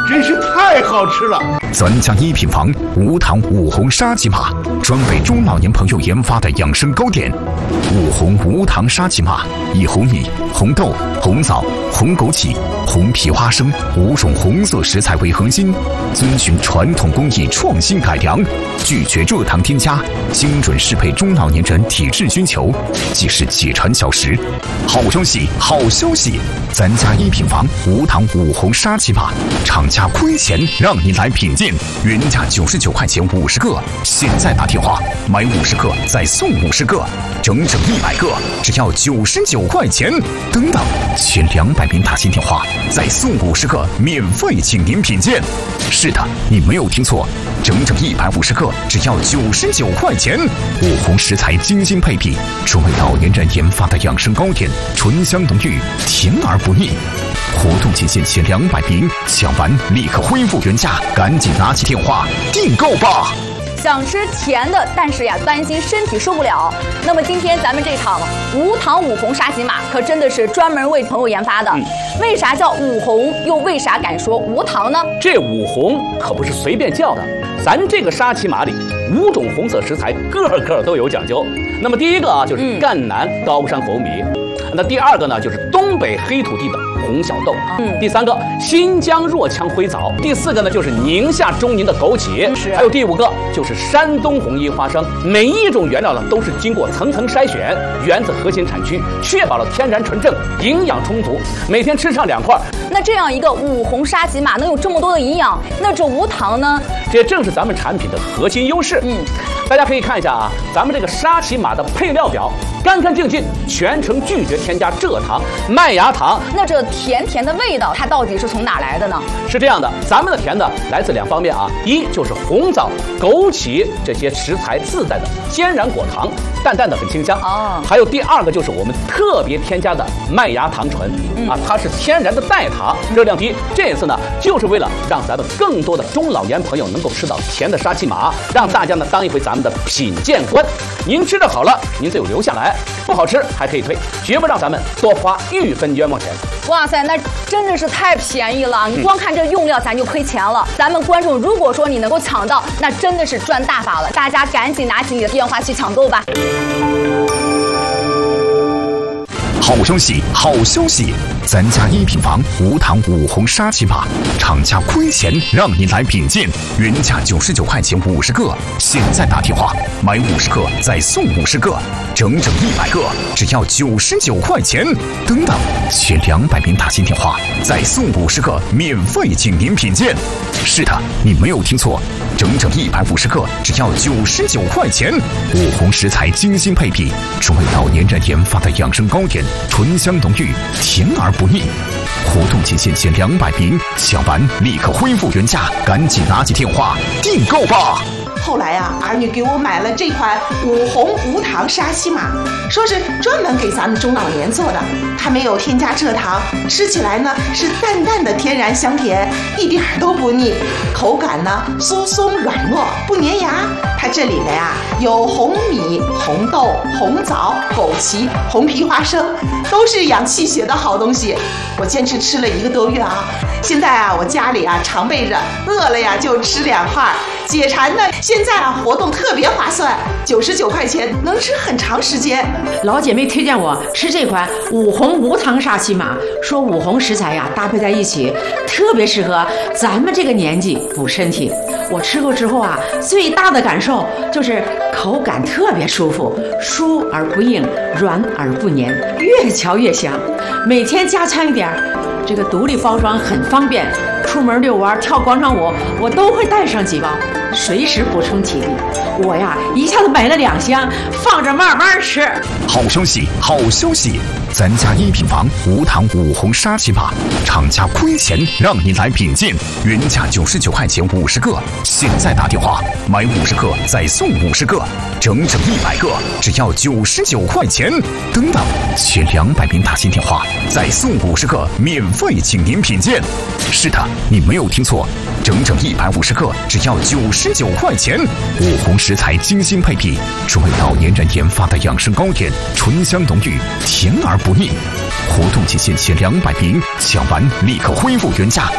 真是太好吃了。 咱家一品房无糖五红沙琪玛，专为中老年朋友研发的养生糕点。五红无糖沙琪玛以红米、红豆、红枣、红枸杞、红皮花生5种红色食材为核心，遵循传统工艺创新改良，拒绝热糖添加，精准适配中老年人体质需求，既是解馋小食。好消息，好消息！咱家一品房无糖五红沙琪玛，厂家亏钱让您来品鉴，原价99块钱50个，现在打电话买50个再送50个，整整100个，只要99块钱。等等，前200名打进电话再送50个，免费请您品鉴。是的，你没有听错，整整150个，只要99块钱。五红食材精心配比，专为老年人研发的养生糕点，醇香浓郁，甜而不腻。活动期限前200名，抢完立刻恢复原价，赶紧拿起电话订购吧！ 想吃甜的，但是呀担心身体受不了。那么今天咱们这场无糖五红沙琪玛可真的是专门为朋友研发的。为啥叫五红，又为啥敢说无糖呢？ 这五红可不是随便叫的，咱这个沙琪玛里5种红色食材个都有讲究。那么第一个就是赣南高山红米，那第二个呢就是东北黑土地的红小豆，第三个新疆若羌灰枣，第四个呢就是宁夏中宁的枸杞，还有第5个就是山东红衣花生。每一种原料呢都是经过层层筛选，源自核心产区，确保了天然纯正，营养充足，每天吃上2块。 那这样一个五红沙琪玛能有这么多的营养，那这无糖呢？ 这正是咱们产品的核心优势。大家可以看一下啊，咱们这个沙琪玛的配料表，干干净净，全程拒绝添加蔗糖、麦芽糖。 那这甜甜的味道，它到底是从哪来的呢？ 是这样的，咱们的甜呢来自2方面啊，一就是红枣、枸杞这些食材自带的天然果糖，淡淡的很清香还有第2个就是我们特别添加的麦芽糖醇它是天然的代糖，热量低。这次呢就是为了让咱们更多的中老年朋友能够吃到甜的沙琪玛，让大家呢当一回咱们的品鉴官。您吃的好了，您就留下来；不好吃还可以退，绝不让咱们多花1分冤枉钱。 哇塞，那真的是太便宜了！你光看这用料咱就亏钱了。咱们观众如果说你能够抢到，那真的是赚大发了。大家赶紧拿起你的电话去抢购吧！ 好消息，好消息！咱家一品房无糖五红沙琪玛，厂家亏钱让您来品鉴，原价99块钱50个，现在打电话买50个再送50个，整整100个，只要99块钱。等等，前200名打进电话再送50个，免费请您品鉴。是的，你没有听错，整整150个，只要99块钱。五红食材精心配比，专为老年人研发的养生糕点，醇香浓郁，甜而不腻。活动期限前200名，抢完立刻恢复原价，赶紧拿起电话订购吧！ 后来啊，儿女给我买了这款五红无糖沙琪玛，说是专门给咱们中老年做的，它没有添加蔗糖，吃起来呢是淡淡的天然香甜，一点都不腻，口感呢酥松软糯，不粘牙。它这里面呀有红米、红豆、红枣、枸杞、红皮花生，都是养气血的好东西。我坚持吃了1个多月啊，现在啊我家里啊常备着，饿了呀就吃2块，解馋呢。现在啊活动特别划算，99块钱能吃很长时间。 老姐妹推荐我吃这款五红无糖沙琪玛，说五红食材呀搭配在一起，特别适合咱们这个年纪补身体。我吃过之后啊，最大的感受就是口感特别舒服，酥而不硬，软而不黏，越嚼越香。每天加餐一点，这个独立包装很方便，出门遛弯、跳广场舞，我都会带上几包，随时补充体力。我呀一下子买了2箱，放着慢慢吃。 好消息，好消息！咱家一品房无糖五红沙琪玛，厂家亏钱让您来品鉴，原价99块钱50个，现在打电话买50个再送50个，整整100个，只要99块钱。等等，前200名打进电话再送50个，免费请您品鉴。是的，你没有听错，整整150个，只要99块钱。五红食材精心配比，专为老年人研发的养生糕点，醇香浓郁，甜而不腻。活动期限前200名，抢完立刻恢复原价。